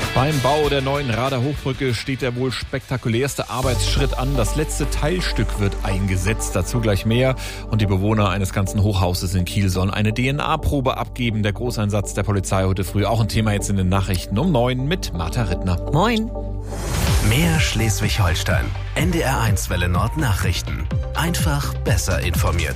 Beim Bau der neuen Rader Hochbrücke steht der wohl spektakulärste Arbeitsschritt an. Das letzte Teilstück wird eingesetzt, dazu gleich mehr. Und die Bewohner eines ganzen Hochhauses in Kiel sollen eine DNA-Probe abgeben. Der Großeinsatz der Polizei heute früh, auch ein Thema jetzt in den Nachrichten um 9 mit Martha Rittner. Moin. Mehr Schleswig-Holstein. NDR1 Welle Nord Nachrichten. Einfach besser informiert.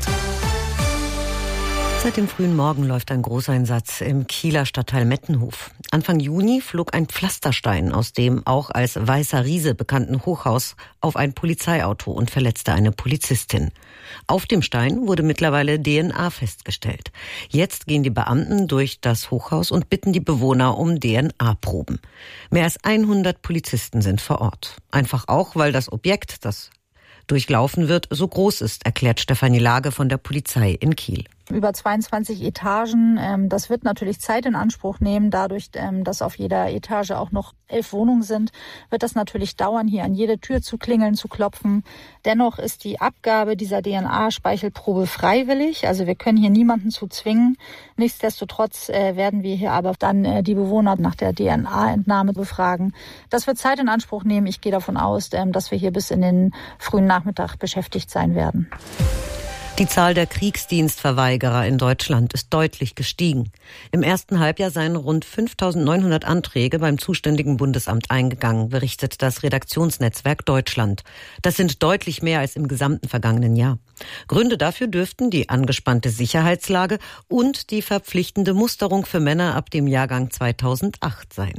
Seit dem frühen Morgen läuft ein Großeinsatz im Kieler Stadtteil Mettenhof. Anfang Juni flog ein Pflasterstein aus dem auch als Weißer Riese bekannten Hochhaus auf ein Polizeiauto und verletzte eine Polizistin. Auf dem Stein wurde mittlerweile DNA festgestellt. Jetzt gehen die Beamten durch das Hochhaus und bitten die Bewohner um DNA-Proben. Mehr als 100 Polizisten sind vor Ort. Einfach auch, weil das Objekt, das durchlaufen wird, so groß ist, erklärt Stefanie Lage von der Polizei in Kiel. Über 22 Etagen. Das wird natürlich Zeit in Anspruch nehmen. Dadurch, dass auf jeder Etage auch noch 11 Wohnungen sind, wird das natürlich dauern, hier an jede Tür zu klingeln, zu klopfen. Dennoch ist die Abgabe dieser DNA-Speichelprobe freiwillig. Also wir können hier niemanden zu zwingen. Nichtsdestotrotz werden wir hier aber dann die Bewohner nach der DNA-Entnahme befragen. Das wird Zeit in Anspruch nehmen. Ich gehe davon aus, dass wir hier bis in den frühen Nachmittag beschäftigt sein werden. Die Zahl der Kriegsdienstverweigerer in Deutschland ist deutlich gestiegen. Im ersten Halbjahr seien rund 5.900 Anträge beim zuständigen Bundesamt eingegangen, berichtet das Redaktionsnetzwerk Deutschland. Das sind deutlich mehr als im gesamten vergangenen Jahr. Gründe dafür dürften die angespannte Sicherheitslage und die verpflichtende Musterung für Männer ab dem Jahrgang 2008 sein.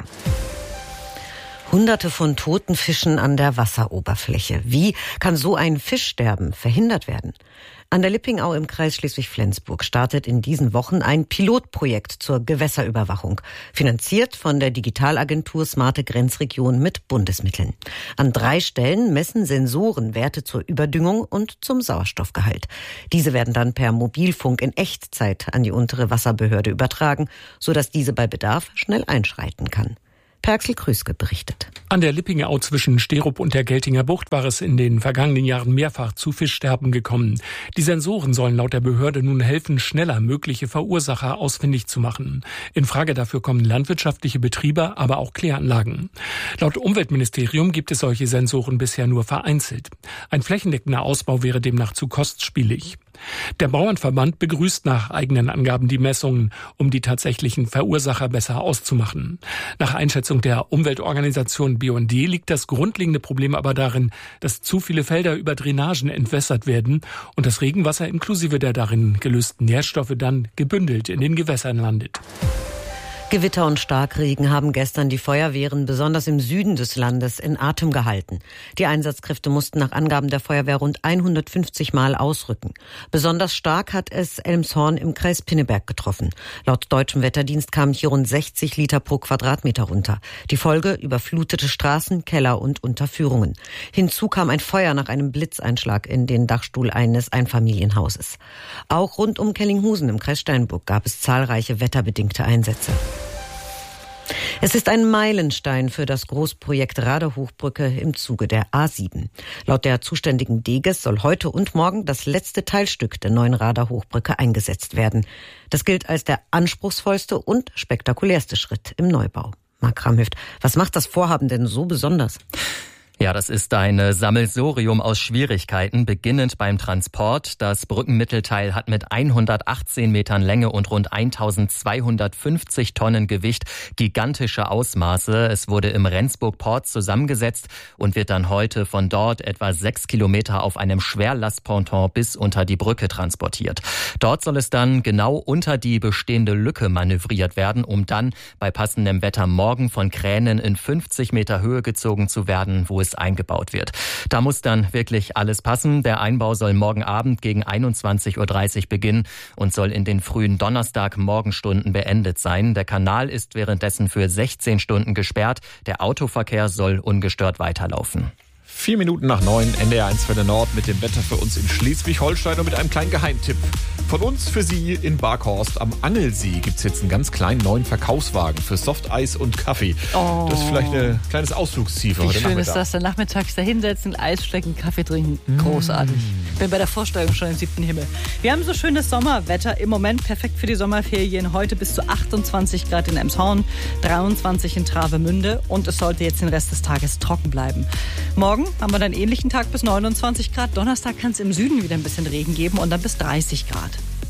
Hunderte von toten Fischen an der Wasseroberfläche. Wie kann so ein Fischsterben verhindert werden? An der Lippingau im Kreis Schleswig-Flensburg startet in diesen Wochen ein Pilotprojekt zur Gewässerüberwachung, finanziert von der Digitalagentur Smarte Grenzregion mit Bundesmitteln. An 3 Stellen messen Sensoren Werte zur Überdüngung und zum Sauerstoffgehalt. Diese werden dann per Mobilfunk in Echtzeit an die untere Wasserbehörde übertragen, sodass diese bei Bedarf schnell einschreiten kann. Perxel Krüske berichtet. An der Lippingau zwischen Sterup und der Geltinger Bucht war es in den vergangenen Jahren mehrfach zu Fischsterben gekommen. Die Sensoren sollen laut der Behörde nun helfen, schneller mögliche Verursacher ausfindig zu machen. In Frage dafür kommen landwirtschaftliche Betriebe, aber auch Kläranlagen. Laut Umweltministerium gibt es solche Sensoren bisher nur vereinzelt. Ein flächendeckender Ausbau wäre demnach zu kostspielig. Der Bauernverband begrüßt nach eigenen Angaben die Messungen, um die tatsächlichen Verursacher besser auszumachen. Nach Einschätzung der Umweltorganisation BUND liegt das grundlegende Problem aber darin, dass zu viele Felder über Drainagen entwässert werden und das Regenwasser inklusive der darin gelösten Nährstoffe dann gebündelt in den Gewässern landet. Gewitter und Starkregen haben gestern die Feuerwehren besonders im Süden des Landes in Atem gehalten. Die Einsatzkräfte mussten nach Angaben der Feuerwehr rund 150 Mal ausrücken. Besonders stark hat es Elmshorn im Kreis Pinneberg getroffen. Laut deutschem Wetterdienst kamen hier rund 60 Liter pro Quadratmeter runter. Die Folge: überflutete Straßen, Keller und Unterführungen. Hinzu kam ein Feuer nach einem Blitzeinschlag in den Dachstuhl eines Einfamilienhauses. Auch rund um Kellinghusen im Kreis Steinburg gab es zahlreiche wetterbedingte Einsätze. Es ist ein Meilenstein für das Großprojekt Rader Hochbrücke im Zuge der A7. Laut der zuständigen DEGES soll heute und morgen das letzte Teilstück der neuen Rader Hochbrücke eingesetzt werden. Das gilt als der anspruchsvollste und spektakulärste Schritt im Neubau. Marc Kramhöft, was macht das Vorhaben denn so besonders? Ja, das ist ein Sammelsurium aus Schwierigkeiten, beginnend beim Transport. Das Brückenmittelteil hat mit 118 Metern Länge und rund 1250 Tonnen Gewicht gigantische Ausmaße. Es wurde im Rendsburg-Port zusammengesetzt und wird dann heute von dort etwa 6 Kilometer auf einem Schwerlastponton bis unter die Brücke transportiert. Dort soll es dann genau unter die bestehende Lücke manövriert werden, um dann bei passendem Wetter morgen von Kränen in 50 Meter Höhe gezogen zu werden, wo es eingebaut wird. Da muss dann wirklich alles passen. Der Einbau soll morgen Abend gegen 21.30 Uhr beginnen und soll in den frühen Donnerstag-Morgenstunden beendet sein. Der Kanal ist währenddessen für 16 Stunden gesperrt. Der Autoverkehr soll ungestört weiterlaufen. 4 Minuten nach 9, NDR 1 Welle Nord mit dem Wetter für uns in Schleswig-Holstein und mit einem kleinen Geheimtipp. Von uns für Sie in Barkhorst am Angelsee gibt es jetzt einen ganz kleinen neuen Verkaufswagen für Softeis und Kaffee. Oh. Das ist vielleicht ein kleines Ausflugsziel für heute Nachmittag. Wie schön ist das, dann nachmittags da hinsetzen, Eis schlecken, Kaffee trinken. Großartig. Bin bei der Vorstellung schon im 7. Himmel. Wir haben so schönes Sommerwetter im Moment, perfekt für die Sommerferien. Heute bis zu 28 Grad in Emshorn, 23 in Travemünde und es sollte jetzt den Rest des Tages trocken bleiben. Morgen haben wir dann einen ähnlichen Tag bis 29 Grad. Donnerstag kann es im Süden wieder ein bisschen Regen geben und dann bis 30 Grad.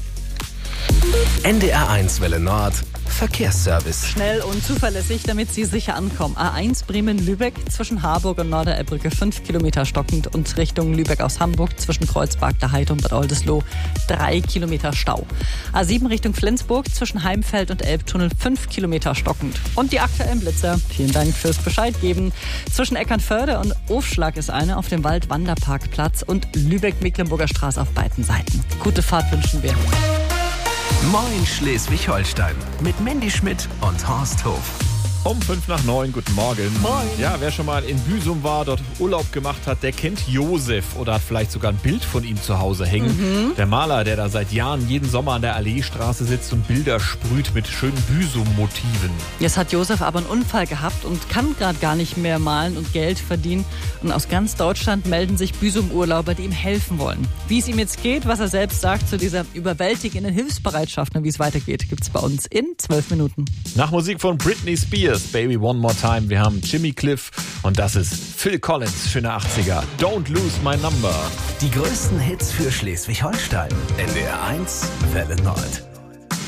NDR 1 Welle Nord Verkehrsservice. Schnell und zuverlässig, damit Sie sicher ankommen. A1 Bremen-Lübeck zwischen Harburg und Norderelbrücke 5 Kilometer stockend und Richtung Lübeck aus Hamburg zwischen Kreuzberg, der Heid und Bad Oldesloe 3 Kilometer Stau. A7 Richtung Flensburg zwischen Heimfeld und Elbtunnel 5 Kilometer stockend. Und die aktuellen Blitzer, vielen Dank fürs Bescheid geben. Zwischen Eckernförde und Ofschlag ist eine auf dem Waldwanderparkplatz und Lübeck-Mecklenburger Straße auf beiden Seiten. Gute Fahrt wünschen wir. Moin Schleswig-Holstein mit Mandy Schmidt und Horst Hof. Um 5 nach 9, guten Morgen. Moin. Ja, wer schon mal in Büsum war, dort Urlaub gemacht hat, der kennt Josef oder hat vielleicht sogar ein Bild von ihm zu Hause hängen. Der Maler, der da seit Jahren jeden Sommer an der Alleestraße sitzt und Bilder sprüht mit schönen Büsum-Motiven. Jetzt hat Josef aber einen Unfall gehabt und kann gerade gar nicht mehr malen und Geld verdienen. Und aus ganz Deutschland melden sich Büsum-Urlauber, die ihm helfen wollen. Wie es ihm jetzt geht, was er selbst sagt zu dieser überwältigenden Hilfsbereitschaft und wie es weitergeht, gibt es bei uns in 12 Minuten. Nach Musik von Britney Spears, Baby One More Time. Wir haben Jimmy Cliff und das ist Phil Collins, schöne 80er. Don't Lose My Number. Die größten Hits für Schleswig-Holstein. NDR 1 Welle Nord.